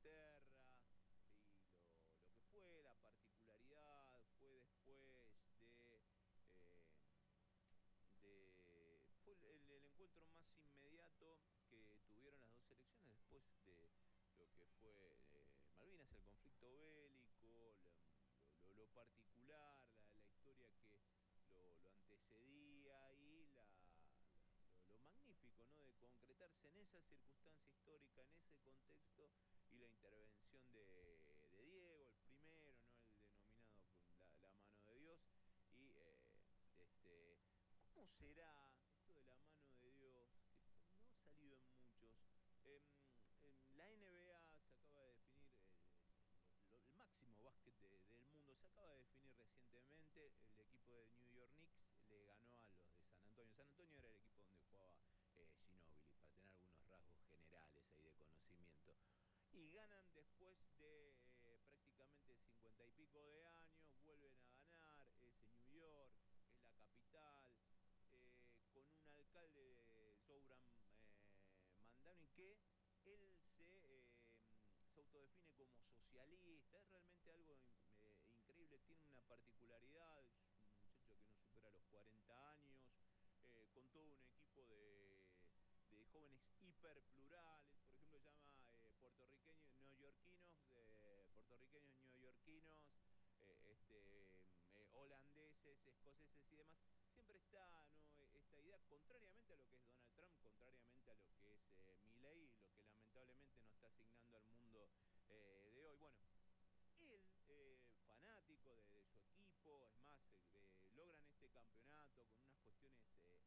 Inglaterra y lo que fue la particularidad fue después eh, fue el encuentro más inmediato que tuvieron las dos selecciones después de lo que fue Malvinas, el conflicto bélico, lo particular, la historia que lo antecedía y lo magnífico, ¿no? De concretarse en esa circunstancia histórica, en ese contexto y la intervención de Diego, el primero, ¿no? El denominado con la mano de Dios y ¿cómo será esto de la mano de Dios? Que no ha salido en muchos. En la NBA se acaba de definir el máximo básquet del mundo. Se acaba de definir recientemente. El equipo de New York Knicks le ganó a los de San Antonio. San Antonio era el equipo donde jugaba Ginóbili, para tener algunos rasgos generales ahí de conocimiento. Y ganan después de prácticamente 50 y pico de años, vuelven a ganar, es en New York, es la capital, con un alcalde, Zoran Mandani, que él se autodefine como socialista, es realmente algo increíble, tiene una particularidad, es un muchacho que no supera los 40 años, con todo un equipo de jóvenes hiperplurales, por ejemplo, se llama puertorriqueños, neoyorquinos, puertorriqueños, neoyorquinos, holandeses, escoceses y demás. Siempre está, ¿no? Esta idea, contrariamente a lo que es Donald Trump, contrariamente a lo que es Milley, lo que lamentablemente nos está asignando al mundo de hoy. Bueno, él, fanático de su equipo, es más, logran este campeonato con